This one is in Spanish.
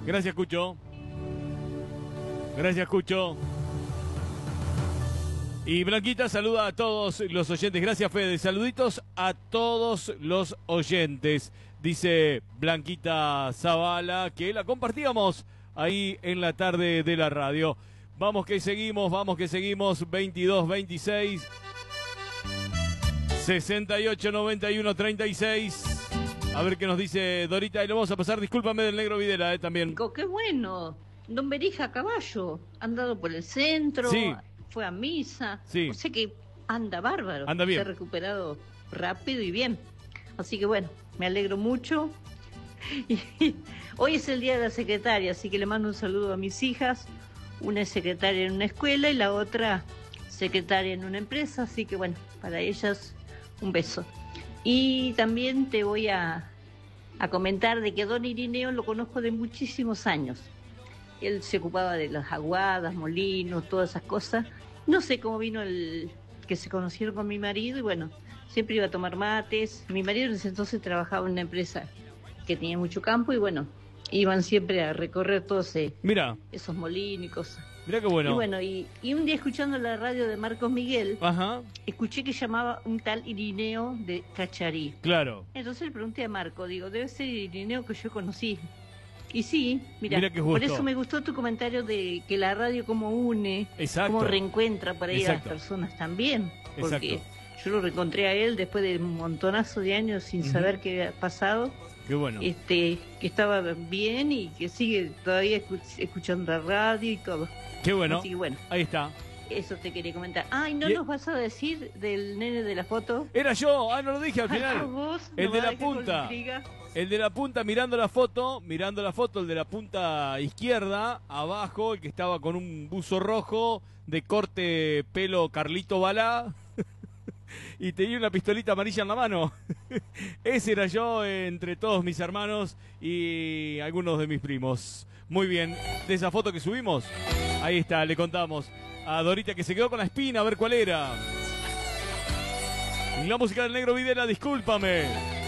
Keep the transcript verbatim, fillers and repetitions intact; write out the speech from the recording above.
Gracias, Cucho. Gracias, Cucho. Y Blanquita saluda a todos los oyentes. Gracias, Fede. Saluditos a todos los oyentes. Dice Blanquita Zavala que la compartíamos ahí en la tarde de la radio. Vamos que seguimos, vamos que seguimos. veintidós veintiséis sesenta y ocho noventa y uno treinta y seis. A ver qué nos dice Dorita. Y lo vamos a pasar, discúlpame, del Negro Videla, eh, también. ¡Qué bueno! Don Berija a caballo. Ha andado por el centro. Sí. Fue a misa. Sí. O sea que anda bárbaro. Anda bien. Se ha recuperado rápido y bien. Así que bueno, me alegro mucho. Y hoy es el día de la secretaria, así que le mando un saludo a mis hijas. Una es secretaria en una escuela y la otra secretaria en una empresa. Así que bueno, para ellas un beso. Y también te voy a, a comentar de que don Irineo lo conozco de muchísimos años. Él se ocupaba de las aguadas, molinos, todas esas cosas. No sé cómo vino el que se conocieron con mi marido y bueno, siempre iba a tomar mates. Mi marido en ese entonces trabajaba en una empresa que tenía mucho campo y bueno, iban siempre a recorrer todos eh, Mira. esos molinos y cosas. Mira qué bueno. Y bueno, y, y un día escuchando la radio de Marcos Miguel, Ajá. escuché que llamaba un tal Irineo de Cacharí. Claro. Entonces le pregunté a Marco, digo, debe ser el Irineo que yo conocí. Y sí, mira, Mira qué por justo. eso me gustó tu comentario de que la radio como une, Exacto. como reencuentra por ahí Exacto. a las personas también. Porque Exacto. yo lo reencontré a él después de un montonazo de años sin Ujú. saber qué había pasado. Qué bueno. Este, que estaba bien y que sigue todavía escu- escuchando la radio y todo. Qué bueno. Así que bueno, Ahí está. eso te quería comentar. Ay, ¿no Y- nos vas a decir del nene de la foto? Era yo. Ah, no lo dije al Ay, final. vos, El no de me la dejes con punta. intriga. El de la punta mirando la foto, mirando la foto, el de la punta izquierda, abajo, el que estaba con un buzo rojo, de corte pelo Carlito Balá, y tenía una pistolita amarilla en la mano. Ese era yo entre todos mis hermanos y algunos de mis primos. Muy bien, de esa foto que subimos, ahí está, le contamos a Dorita que se quedó con la espina a ver cuál era. Y la música del Negro Videla, discúlpame.